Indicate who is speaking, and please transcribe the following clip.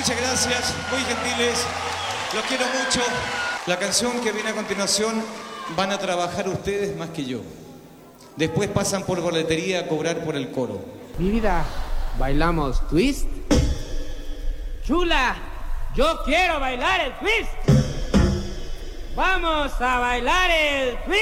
Speaker 1: Muchas gracias, muy gentiles. Los quiero mucho. La canción que viene a continuación van a trabajar ustedes más que yo. Después pasan por boletería a cobrar por el coro.
Speaker 2: Mi vida, ¿bailamos twist? Chula, yo quiero bailar el twist. Vamos a bailar el twist.